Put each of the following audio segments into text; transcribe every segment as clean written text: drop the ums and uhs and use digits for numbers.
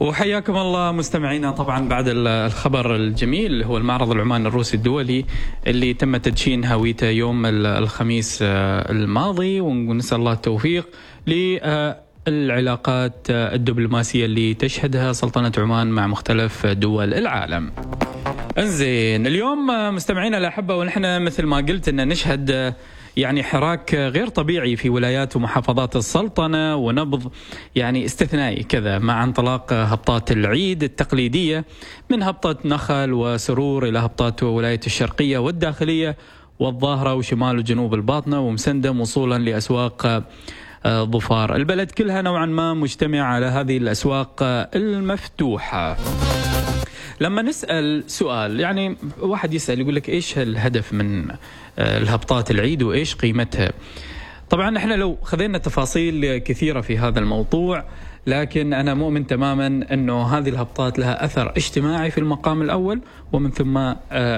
وحياكم الله مستمعينا. طبعا بعد الخبر الجميل اللي هو المعرض العماني الروسي الدولي اللي تم تدشين هويته يوم الخميس الماضي، ونسأل الله التوفيق للعلاقات الدبلوماسية اللي تشهدها سلطنة عمان مع مختلف دول العالم. انزين اليوم مستمعينا الأحبة، ونحن مثل ما قلت أن نشهد يعني حراك غير طبيعي في ولايات ومحافظات السلطنة، ونبض يعني استثنائي كذا مع انطلاق هبطات العيد التقليدية من هبطة نخل وسرور إلى هبطات ولاية الشرقية والداخلية والظاهرة وشمال وجنوب الباطنة ومسندم وصولا لأسواق ظفار. البلد كلها نوعا ما مجتمع على هذه الأسواق المفتوحة. لما نسأل سؤال، يعني واحد يسأل يقول لك إيش الهدف من الهبطات العيد وإيش قيمتها؟ طبعا احنا لو خذينا تفاصيل كثيرة في هذا الموضوع، لكن أنا مؤمن تماما أنه هذه الهبطات لها أثر اجتماعي في المقام الأول، ومن ثم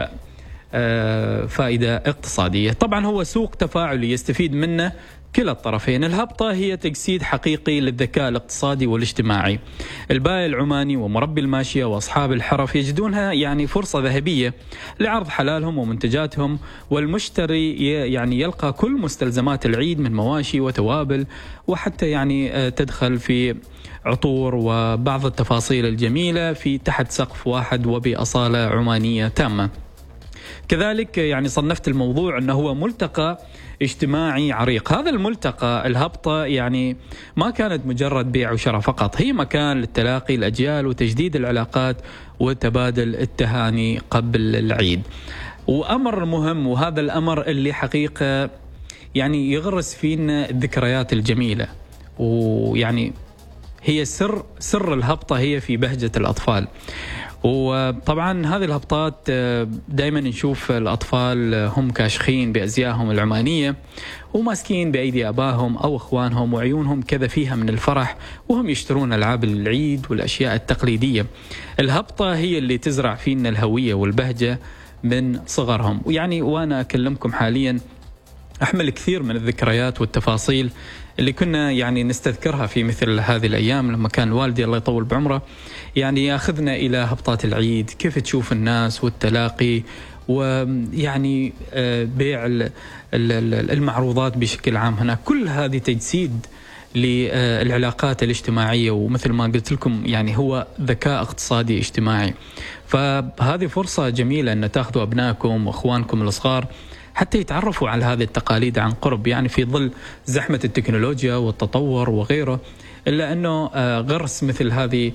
فائدة اقتصادية. طبعا هو سوق تفاعلي يستفيد منه كلا الطرفين. الهبطة هي تجسيد حقيقي للذكاء الاقتصادي والاجتماعي. البائع العماني ومربي الماشية وأصحاب الحرف يجدونها يعني فرصة ذهبية لعرض حلالهم ومنتجاتهم، والمشتري يعني يلقى كل مستلزمات العيد من مواشي وتوابل، وحتى يعني تدخل في عطور وبعض التفاصيل الجميلة في تحت سقف واحد وبأصالة عمانية تامة. كذلك يعني صنفت الموضوع أنه هو ملتقى اجتماعي عريق. هذا الملتقى الهبطة يعني ما كانت مجرد بيع وشراء فقط، هي مكان للتلاقي الأجيال وتجديد العلاقات وتبادل التهاني قبل العيد. وأمر مهم، وهذا الأمر اللي حقيقة يعني يغرس فينا الذكريات الجميلة، ويعني هي سر الهبطة هي في بهجة الأطفال. وطبعا هذه الهبطات دائما نشوف الأطفال هم كاشخين بأزيائهم العمانية وماسكين بأيدي أباهم أو أخوانهم، وعيونهم كذا فيها من الفرح وهم يشترون ألعاب العيد والأشياء التقليدية. الهبطة هي اللي تزرع فينا الهوية والبهجة من صغرهم. ويعني وأنا أكلمكم حاليا أحمل كثير من الذكريات والتفاصيل اللي كنا يعني نستذكرها في مثل هذه الأيام، لما كان والدي الله يطول بعمره يعني ياخذنا إلى هبطات العيد، كيف تشوف الناس والتلاقي، ويعني بيع المعروضات بشكل عام هنا. كل هذه تجسيد للعلاقات الاجتماعية، ومثل ما قلت لكم يعني هو ذكاء اقتصادي اجتماعي. فهذه فرصة جميلة أن تأخذوا أبنائكم وأخوانكم الصغار حتى يتعرفوا على هذه التقاليد عن قرب، يعني في ظل زحمة التكنولوجيا والتطور وغيره، إلا أنه غرس مثل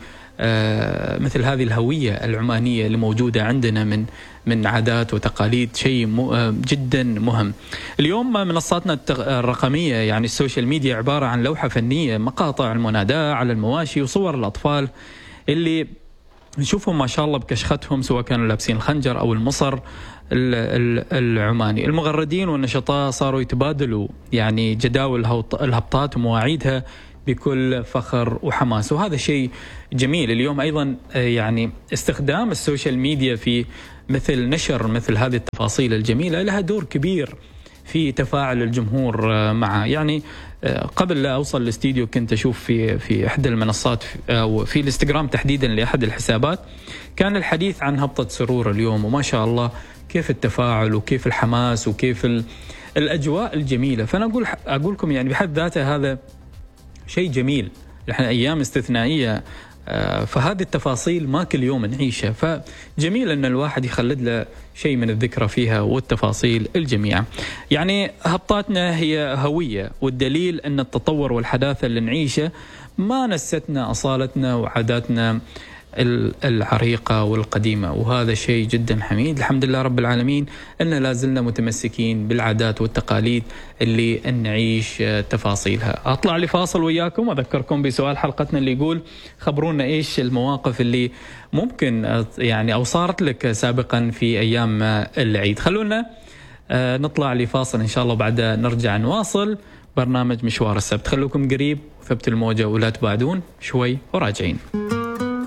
هذه الهوية العمانية اللي موجودة عندنا من عادات وتقاليد شيء جدا مهم. اليوم منصاتنا الرقمية يعني السوشيال ميديا عبارة عن لوحة فنية، مقاطع المناداة على المواشي وصور الأطفال اللي نشوفهم ما شاء الله بكشختهم، سواء كانوا لابسين الخنجر أو المصر العماني. المغردين والنشطاء صاروا يتبادلوا يعني جداول الهبطات ومواعيدها بكل فخر وحماس، وهذا شيء جميل. اليوم أيضا يعني استخدام السوشيال ميديا في مثل نشر مثل هذه التفاصيل الجميلة لها دور كبير في تفاعل الجمهور معه. يعني قبل لا أوصل الاستديو كنت أشوف في إحدى المنصات أو في الانستغرام تحديدا لأحد الحسابات، كان الحديث عن هبطة سرور اليوم، وما شاء الله كيف التفاعل وكيف الحماس وكيف الأجواء الجميلة. فأنا أقول لكم يعني بحد ذاته هذا شيء جميل. احنا أيام استثنائية، فهذه التفاصيل ما كل يوم نعيشها، فجميل أن الواحد يخلد له شيء من الذكرى فيها والتفاصيل الجميلة. يعني هبطاتنا هي هوية، والدليل أن التطور والحداثة اللي نعيشه ما نستنا أصالتنا وعاداتنا العريقة والقديمة، وهذا شيء جدا حميد. الحمد لله رب العالمين أن لازلنا متمسكين بالعادات والتقاليد اللي نعيش تفاصيلها. أطلع لفاصل وياكم، أذكركم بسؤال حلقتنا اللي يقول خبرونا إيش المواقف اللي ممكن يعني أو صارت لك سابقا في أيام العيد. خلونا نطلع لفاصل إن شاء الله، بعد نرجع نواصل برنامج مشوار السبت. خلوكم قريب وثبت الموجة ولا تبعدون، شوي وراجعين.